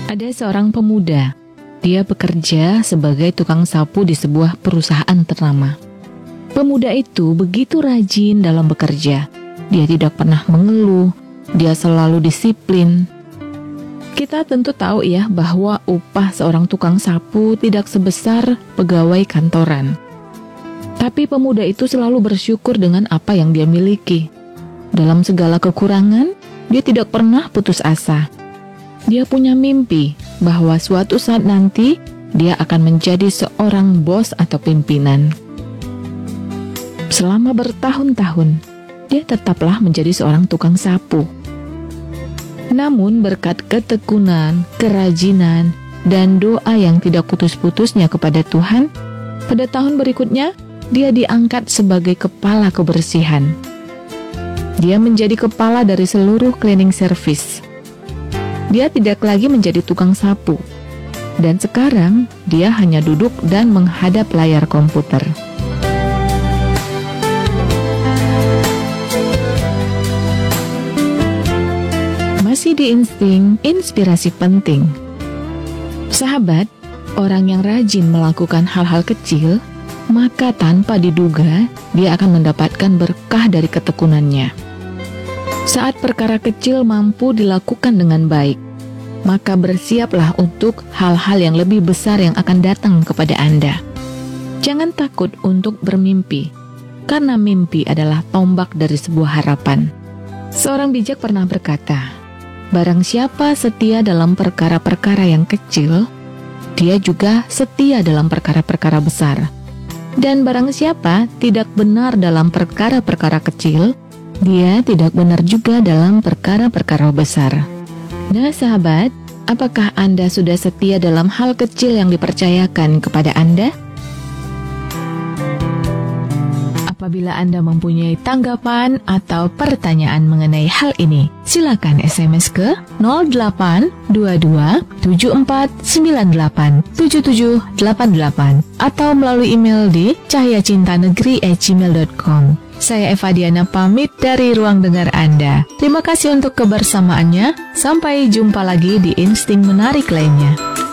Ada seorang pemuda. Dia bekerja sebagai tukang sapu di sebuah perusahaan ternama. Pemuda itu begitu rajin dalam bekerja. Dia tidak pernah mengeluh. Dia selalu disiplin. Kita tentu tahu ya bahwa upah seorang tukang sapu tidak sebesar pegawai kantoran. Tapi pemuda itu selalu bersyukur dengan apa yang dia miliki. Dalam segala kekurangan, dia tidak pernah putus asa. Dia punya mimpi bahwa suatu saat nanti dia akan menjadi seorang bos atau pimpinan. Selama bertahun-tahun, dia tetaplah menjadi seorang tukang sapu. Namun berkat ketekunan, kerajinan, dan doa yang tidak putus-putusnya kepada Tuhan, pada tahun berikutnya dia diangkat sebagai kepala kebersihan. Dia menjadi kepala dari seluruh cleaning service. Dia tidak lagi menjadi tukang sapu. Dan sekarang dia hanya duduk dan menghadap layar komputer. Masih di insting, inspirasi penting. Sahabat, orang yang rajin melakukan hal-hal kecil, maka tanpa diduga dia akan mendapatkan berkah dari ketekunannya. Saat perkara kecil mampu dilakukan dengan baik, maka bersiaplah untuk hal-hal yang lebih besar yang akan datang kepada Anda. Jangan takut untuk bermimpi, karena mimpi adalah tombak dari sebuah harapan. Seorang bijak pernah berkata, barang siapa setia dalam perkara-perkara yang kecil, dia juga setia dalam perkara-perkara besar. Dan barang siapa tidak benar dalam perkara-perkara kecil, dia tidak benar juga dalam perkara-perkara besar. Nah sahabat, apakah Anda sudah setia dalam hal kecil yang dipercayakan kepada Anda? Apabila Anda mempunyai tanggapan atau pertanyaan mengenai hal ini, silakan SMS ke 0822 7498 7788 atau melalui email di cahayacintanegeri@gmail.com. Saya Eva Diana pamit dari ruang dengar Anda. Terima kasih untuk kebersamaannya. Sampai jumpa lagi di Insting Menarik lainnya.